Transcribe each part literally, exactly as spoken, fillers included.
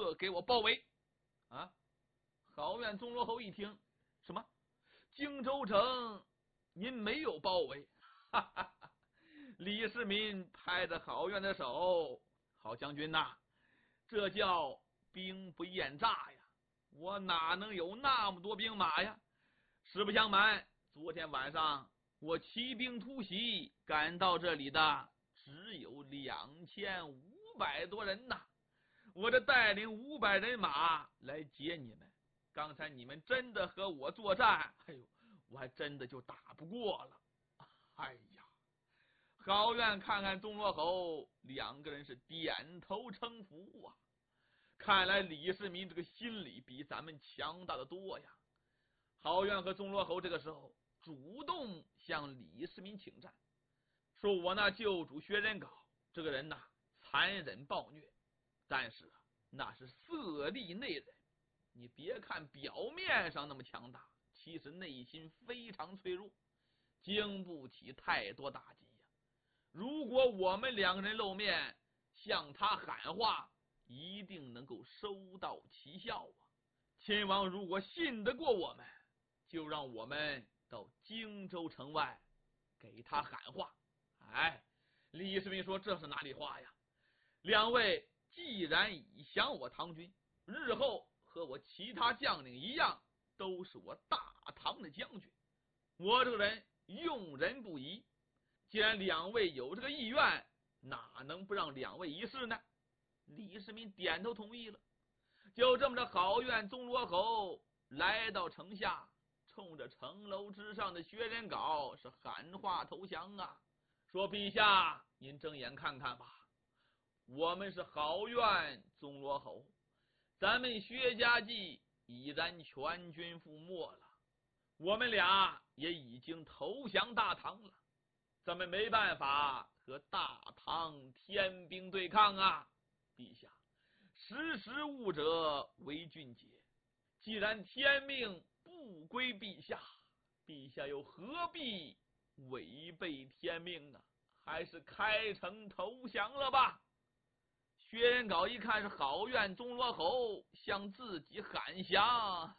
个给我包围啊！好院宗罗侯一听，什么？荆州城您没有包围？哈哈哈！李世民拍着好院的手，好将军呐，这叫兵不厌诈呀！我哪能有那么多兵马呀？实不相瞒，昨天晚上我骑兵突袭，赶到这里的只有两千五百多人呐！我这带领五百人马来接你们，刚才你们真的和我作战，哎呦，我还真的就打不过了。哎呀，好院看看宗罗侯，两个人是点头称服啊！看来李世民这个心理比咱们强大的多呀。好院和宗罗侯这个时候主动向李世民请战，说我那旧主薛仁杲这个人呐，残忍暴虐，但是啊，那是色厉内荏。你别看表面上那么强大，其实内心非常脆弱，经不起太多打击呀。如果我们两个人露面向他喊话，一定能够收到奇效啊！亲王如果信得过我们，就让我们到荆州城外给他喊话。哎，李世民说这是哪里话呀？两位既然已降我唐军，日后和我其他将领一样，都是我大唐的将军。我这个人用人不疑，既然两位有这个意愿，哪能不让两位一试呢？李世民点头同意了。就这么着，好院宗罗侯来到城下，冲着城楼之上的薛仁杲是喊话投降啊，说陛下您睁眼看看吧，我们是好院宗罗侯，咱们薛家记已然全军覆没了，我们俩也已经投降大唐了，咱们没办法和大唐天兵对抗啊！陛下，识时务者为俊杰，既然天命不归陛下，陛下又何必违背天命呢？还是开城投降了吧。薛仁杲一看是好院宗罗侯向自己喊降，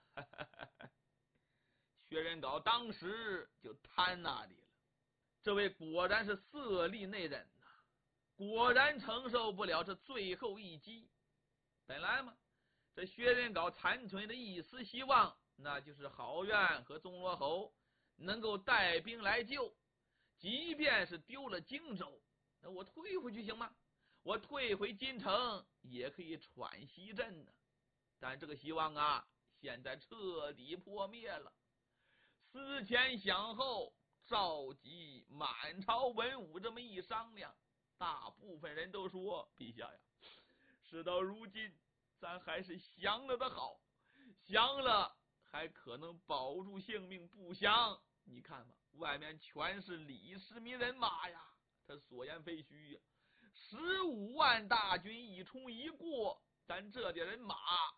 薛仁杲当时就瘫那里了。这位果然是色厉内荏呐，果然承受不了这最后一击。本来嘛，这薛仁杲残存的一丝希望，那就是好院和宗罗侯能够带兵来救，即便是丢了荆州，那我退回去行吗？我退回京城也可以喘息阵呢。但这个希望啊，现在彻底破灭了。思前想后，召集满朝文武这么一商量，大部分人都说，陛下呀，事到如今咱还是降了的好，降了还可能保住性命，不降你看吧，外面全是李世民人马呀，他所言非虚呀。十五万大军一冲一过，咱这点人马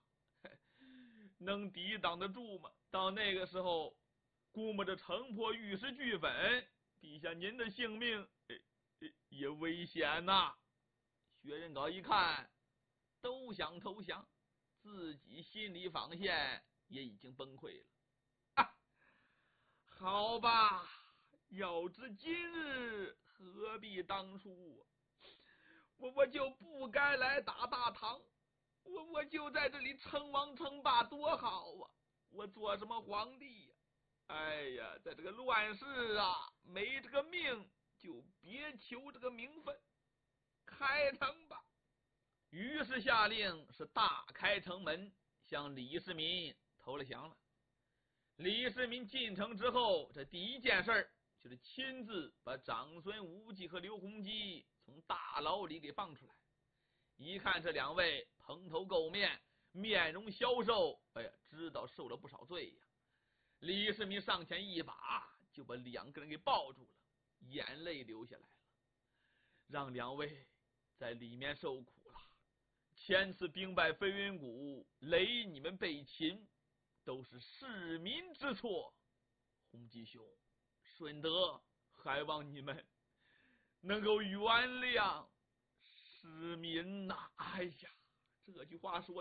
能抵挡得住吗？到那个时候估摸着城破玉石俱焚，陛下您的性命也危险呐。薛仁杲一看都想投降，自己心理防线也已经崩溃了。啊，好吧，要知今日何必当初，我我就不该来打大唐，我我就在这里称王称霸多好啊！我做什么皇帝呀？哎呀，在这个乱世啊，没这个命就别求这个名分，开城吧！于是下令是大开城门，向李世民投了降了。李世民进城之后，这第一件事就是亲自把长孙无忌和刘洪基从大牢里给放出来。一看这两位蓬头垢面，面容消瘦，哎呀，知道受了不少罪呀。李世民上前一把就把两个人给抱住了，眼泪流下来了，让两位在里面受苦了。前次兵败飞云谷，累你们被擒，都是市民之错。洪基兄，顺德还望你们能够原谅市民呐、啊！哎呀，这句话说